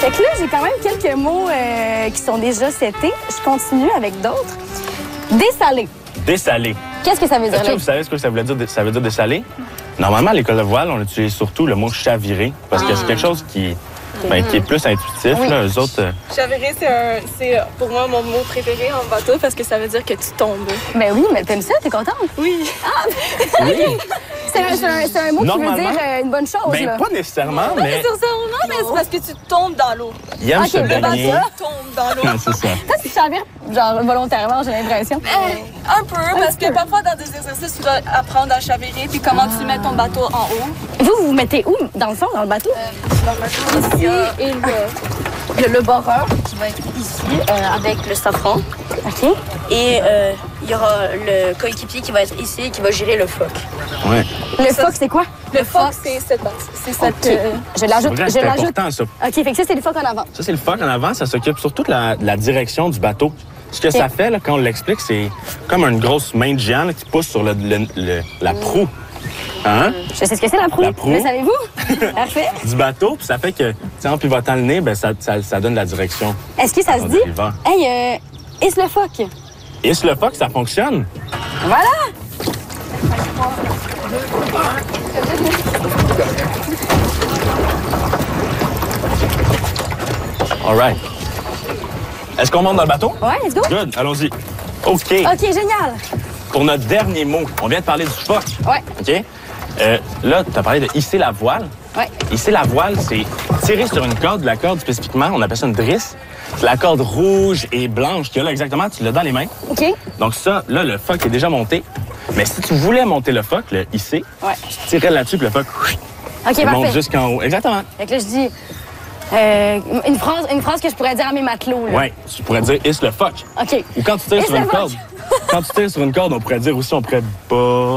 Fait que là, j'ai quand même quelques mots qui sont déjà setés. Je continue avec d'autres. Dessalé. Dessalé. Qu'est-ce que ça veut dire, Est-ce que là? vous savez ce que ça veut dire, ça veut dire dessalé? Normalement, à l'école de voile, on utilise surtout le mot chaviré parce que c'est quelque chose qui est plus intuitif. Oui. Là, eux autres, Chaviré, c'est pour moi mon mot préféré en bateau parce que ça veut dire que tu tombes. Ben oui, mais t'aimes ça? T'es contente? Oui. oui. C'est un mot qui veut Normalement, dire une bonne chose, Ben, là. pas nécessairement, mais Mais c'est parce que tu tombes dans l'eau. il aime Ok, se le baigner. bateau. Tu tombes dans l'eau. C'est ça. Ça, tu chavires, genre, volontairement, j'ai l'impression. Un peu, parce que parfois dans des exercices, tu dois apprendre à chavirer puis comment tu mets ton bateau en haut. Vous mmettez où? Dans le fond, dans le bateau? Dans le bateau, ici et là. Le barreur qui va être ici avec le safran. OK. Et il y aura le coéquipier qui va être ici et qui va gérer le foc. Ouais. Le foc, c'est quoi? Le foc, c'est cette base. C'est cette. OK. Je l'ajoute. Vrai, Je c'est l'ajoute. important, ça. OK, fait que ça, c'est le foc en avant. Ça, c'est le foc en avant. Ça s'occupe surtout de la direction du bateau. Ce que ça fait, là, quand on l'explique, c'est comme une grosse main de géant là, qui pousse sur la proue. Hein? Je sais ce que c'est, la proue. La proue. Le savez-vous? Parfait. Du bateau, puis ça fait que, tu sais, en pivotant le nez, ben, ça donne la direction. Est-ce que ça se Avant dit? d'arriver. Hey, hisse le foc. Et sur le foc, ça fonctionne. Voilà! All right. Est-ce qu'on monte dans le bateau? Ouais, let's go. Good, allons-y. OK. OK, génial. Pour notre dernier mot, on vient de parler du foc. Ouais. OK? Là, tu as parlé de hisser la voile. Ouais. Hisser la voile, c'est tirer sur une corde. La corde, spécifiquement, on appelle ça une drisse. C'est la corde rouge et blanche qu'il y a là exactement. Tu l'as dans les mains. OK. Donc ça, là, le foc est déjà monté. Mais si tu voulais monter le foc, le hisser, Ouais. tu tirais là-dessus, puis le foc OK, il monte parfait. jusqu'en haut. Exactement. Fait que là, je dis une phrase que je pourrais dire à mes matelots. Là. Ouais, tu pourrais dire hisse le foc. OK. Ou quand tu tires Hisse sur le une foc. corde. Quand tu tires sur une corde, on pourrait dire aussi, on pourrait pas